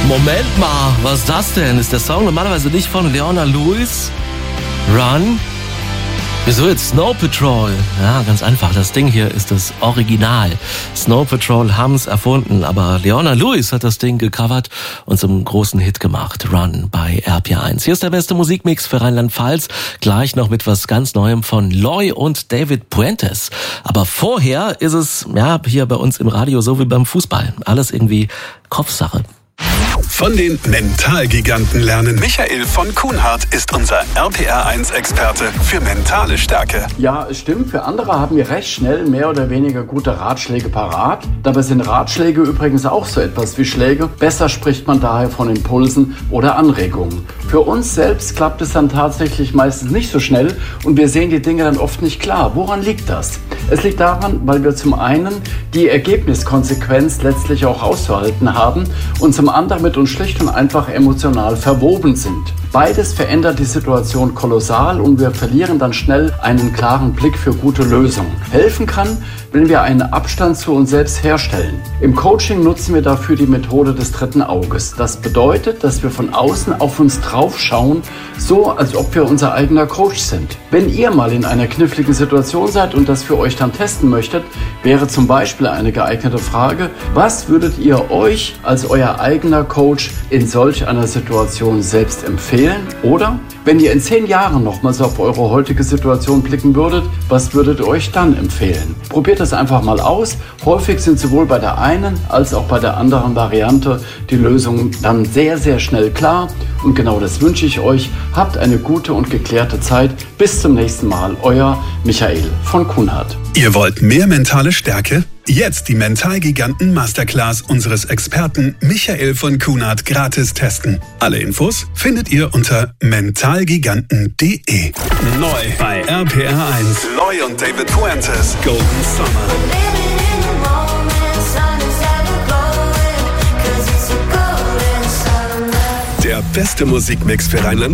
Moment mal, was ist das denn? Ist der Song normalerweise nicht von Leona Lewis? Run? Wieso jetzt Snow Patrol? Ja, ganz einfach. Das Ding hier ist das Original. Snow Patrol haben's erfunden, aber Leona Lewis hat das Ding gecovert und zum großen Hit gemacht. Run bei RPR1. Hier ist der beste Musikmix für Rheinland-Pfalz. Gleich noch mit was ganz Neuem von Loy und David Puentes. Aber vorher ist es, ja, hier bei uns im Radio so wie beim Fußball. Alles irgendwie Kopfsache. Von den Mentalgiganten lernen. Michael von Kuhnhardt ist unser RPR1-Experte für mentale Stärke. Ja, es stimmt. Für andere haben wir recht schnell mehr oder weniger gute Ratschläge parat. Dabei sind Ratschläge übrigens auch so etwas wie Schläge. Besser spricht man daher von Impulsen oder Anregungen. Für uns selbst klappt es dann tatsächlich meistens nicht so schnell und wir sehen die Dinge dann oft nicht klar. Woran liegt das? Es liegt daran, weil wir zum einen die Ergebniskonsequenz letztlich auch auszuhalten haben und zum anderen mit uns schlicht und einfach emotional verwoben sind. Beides verändert die Situation kolossal und wir verlieren dann schnell einen klaren Blick für gute Lösungen. Helfen kann, wenn wir einen Abstand zu uns selbst herstellen. Im Coaching nutzen wir dafür die Methode des dritten Auges. Das bedeutet, dass wir von außen auf uns drauf schauen, so als ob wir unser eigener Coach sind. Wenn ihr mal in einer kniffligen Situation seid und das für euch dann testen möchtet, wäre zum Beispiel eine geeignete Frage: Was würdet ihr euch als euer eigener Coach in solch einer Situation selbst empfehlen? Oder, wenn ihr in 10 Jahren nochmals auf eure heutige Situation blicken würdet, was würdet ihr euch dann empfehlen? Probiert das einfach mal aus. Häufig sind sowohl bei der einen als auch bei der anderen Variante die Lösungen dann sehr, sehr schnell klar. Und genau das wünsche ich euch. Habt eine gute und geklärte Zeit. Bis zum nächsten Mal. Euer Michael von Kuhnhardt. Ihr wollt mehr mentale Stärke? Jetzt die Mentalgiganten Masterclass unseres Experten Michael von Kuhnhardt gratis testen. Alle Infos findet ihr unter mentalgiganten.de. Neu bei RPR1. Loy und David Puentes. Golden Summer. Der beste Musikmix für Rheinland